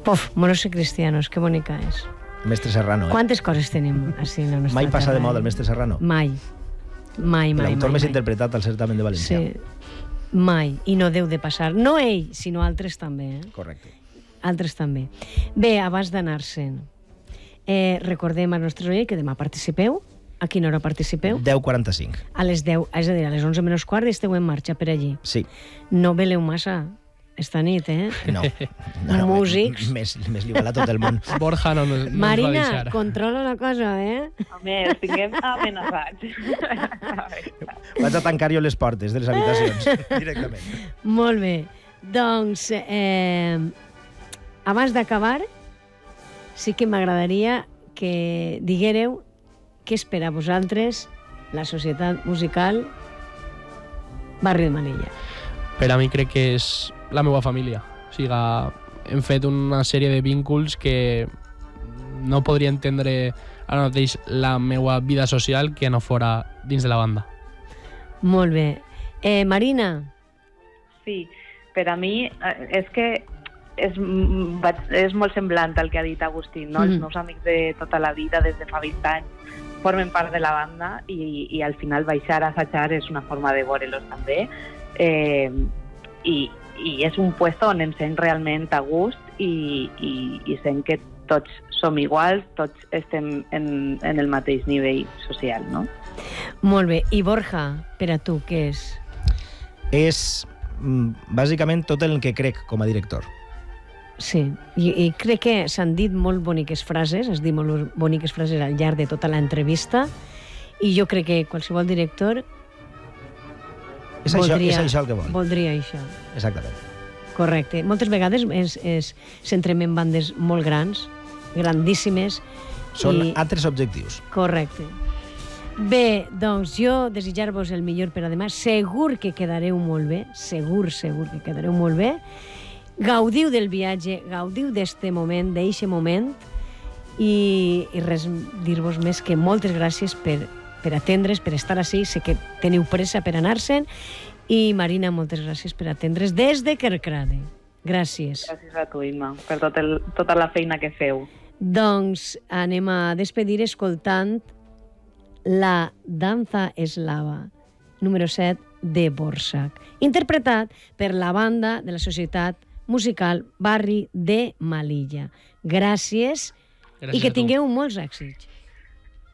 Puf, Moros y Cristianos, que bonica és. Mestre Serrano, Quantes coses tenim així en la nostra Mai passa terra, de moda el Mestre Serrano. Mai. L'autor més interpretat al certamen de València. Sí, mai. I no deu de passar. No ell, sinó altres també. Correcte. Altres també. Bé, abans d'anar-se'n, recordem als nostres oients que demà participeu. A quina hora participeu? 10:45. A les 10, és a dir, a les 11 menys quart esteu en marxa per allí. Sí. No veleu massa esta nit, No. Músics. Més li val a tot el món. Borja no ens va Marina, deixar. controla la cosa, Home, els tinguem amenaçats. Vaig a tancar jo les portes de les habitacions, directament. Molt bé. Doncs, abans d'acabar, sí que m'agradaria que diguéreu què espera a vosaltres la Societat Musical Barri de Melilla. Per a mi crec que és la meva família. O sigui, hem fet una sèrie de vínculs que no podria entendre ara mateix la meva vida social que no fora dins de la banda. Molt bé. Marina? Sí, per a mi és que és molt semblant al que ha dit Agustín, no? Els meus amics de tota la vida, des de fa 20 anys, formen part de la banda i al final baixar a assajar és una forma de veure-los també. I és un puesto on ens sent realment a gust i sent que tots som iguals, tots estem en el mateix nivell social, no? Molt bé. I Borja, per a tu, què és? És bàsicament tot el que crec com a director. Sí, i crec que s'han dit molt boniques frases, has dit molt boniques frases al llarg de tota l'entrevista, i jo crec que qualsevol director és això el que vol. Voldria això. Exactament. Correcte. Moltes vegades centrem en bandes molt grans, grandíssimes. Són altres objectius. Correcte. Bé, doncs jo desitjar-vos el millor per a demà. Segur que quedareu molt bé, segur que quedareu molt bé. Gaudiu del viatge, gaudiu d'este moment, d'eixe moment, i res dir-vos més que moltes gràcies per atendre's, per estar així. Sé que teniu pressa per anar-se'n. I Marina, moltes gràcies per atendre's des de Kerkrade. Gràcies. Gràcies a tu, Imma, per tota la feina que feu. Doncs anem a despedir escoltant La danza eslava, número 7 de Borsak, interpretat per la banda de la Societat Musical Barri de Melilla. Gràcies i que tingueu molts èxits.